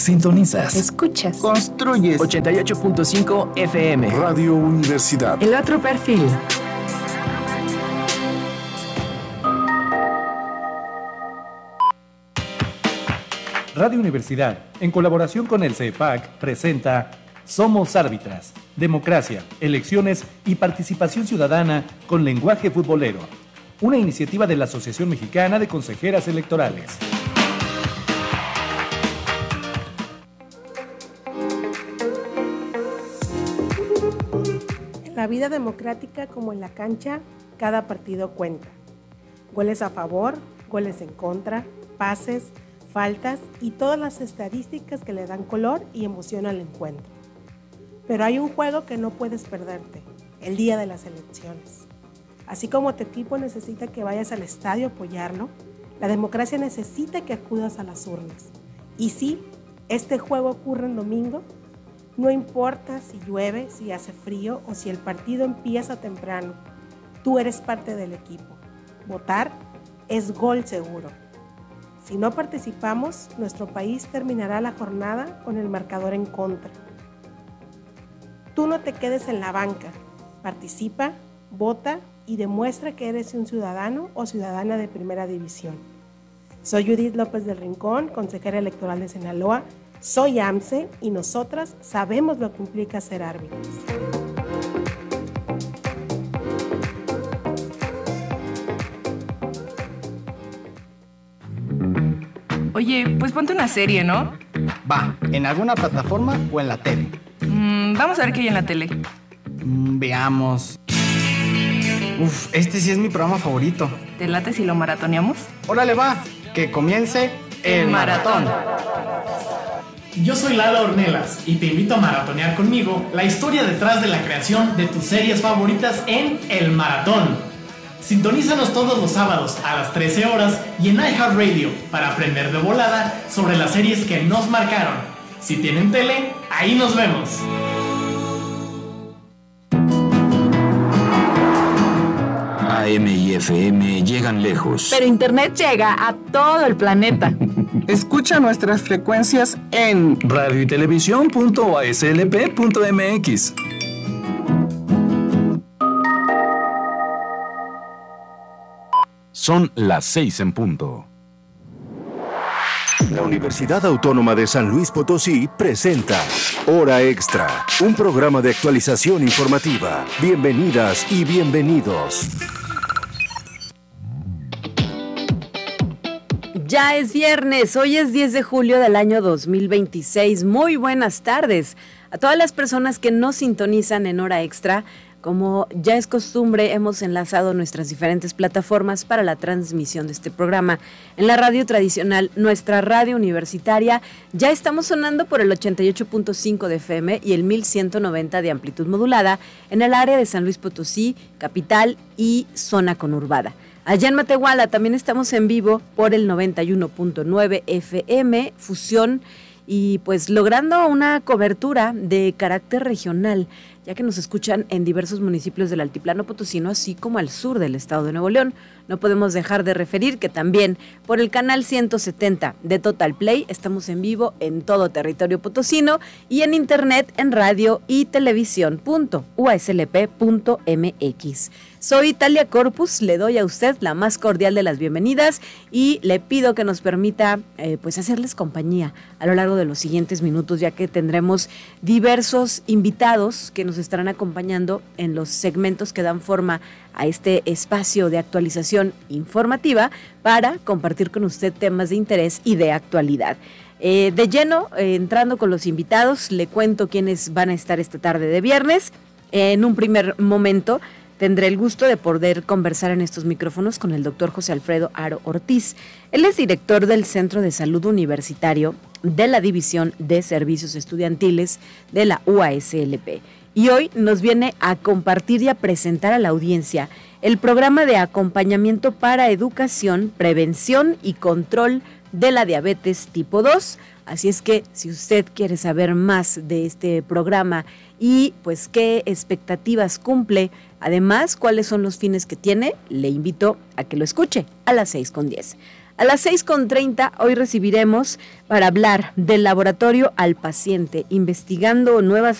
Sintonizas. Escuchas. Construyes. 88.5 FM. Radio Universidad. El otro perfil. Radio Universidad, en colaboración con el CEPAC, presenta Somos Árbitras, Democracia, Elecciones y Participación Ciudadana con Lenguaje Futbolero, una iniciativa de la Asociación Mexicana de Consejeras Electorales. En la vida democrática, como en la cancha, cada partido cuenta. Goles a favor, goles en contra, pases, faltas y todas las estadísticas que le dan color y emoción al encuentro. Pero hay un juego que no puedes perderte, el día de las elecciones. Así como tu equipo necesita que vayas al estadio a apoyarlo, la democracia necesita que acudas a las urnas. Y sí, este juego ocurre en domingo, no importa si llueve, si hace frío o si el partido empieza temprano, tú eres parte del equipo. Votar es gol seguro. Si no participamos, nuestro país terminará la jornada con el marcador en contra. Tú no te quedes en la banca, participa, vota y demuestra que eres un ciudadano o ciudadana de primera división. Soy Judith López del Rincón, consejera electoral de Sinaloa, soy AMCE y nosotras sabemos lo que implica ser árbitros. Oye, pues ponte una serie, ¿no? Va, ¿en alguna plataforma o en la tele? Vamos a ver qué hay en la tele. Veamos. Este sí es mi programa favorito. ¿Te late si lo maratoneamos? Órale, va, que comience el maratón. Yo soy Lalo Ornelas y te invito a maratonear conmigo la historia detrás de la creación de tus series favoritas en El Maratón. Sintonízanos todos los sábados a las 13 horas y en iHeartRadio para aprender de volada sobre las series que nos marcaron. Si tienen tele, ahí nos vemos. AM y FM llegan lejos. Pero Internet llega a todo el planeta. Escucha nuestras frecuencias en Radio y televisión.aslp.mx. Son las 6 en punto. La Universidad Autónoma de San Luis Potosí presenta Hora Extra, un programa de actualización informativa. Bienvenidas y bienvenidos. Ya es viernes, hoy es 10 de julio del año 2026. Muy buenas tardes a todas las personas que nos sintonizan en Hora Extra. Como ya es costumbre, hemos enlazado nuestras diferentes plataformas para la transmisión de este programa. En la radio tradicional, nuestra radio universitaria, ya estamos sonando por el 88.5 de FM y el 1190 de amplitud modulada en el área de San Luis Potosí, capital y zona conurbada. Allá en Matehuala también estamos en vivo por el 91.9 FM, Fusión, y pues logrando una cobertura de carácter regional, ya que nos escuchan en diversos municipios del Altiplano Potosino, así como al sur del estado de Nuevo León. No podemos dejar de referir que también por el canal 170 de Total Play estamos en vivo en todo territorio potosino y en internet en radio y televisión.uaslp.mx. Soy Talia Corpus, le doy a usted la más cordial de las bienvenidas y le pido que nos permita pues hacerles compañía a lo largo de los siguientes minutos, ya que tendremos diversos invitados que nos estarán acompañando en los segmentos que dan forma a este espacio de actualización informativa para compartir con usted temas de interés y de actualidad. De lleno, entrando con los invitados, le cuento quiénes van a estar esta tarde de viernes. En un primer momento tendré el gusto de poder conversar en estos micrófonos con el doctor José Alfredo Aro Ortiz. Él es director del Centro de Salud Universitario de la División de Servicios Estudiantiles de la UASLP. Y hoy nos viene a compartir y a presentar a la audiencia el programa de acompañamiento para educación, prevención y control de la diabetes tipo 2. Así es que si usted quiere saber más de este programa y pues qué expectativas cumple, además cuáles son los fines que tiene, le invito a que lo escuche a las 6:10. A las 6:30 hoy recibiremos para hablar del laboratorio al paciente, investigando nuevas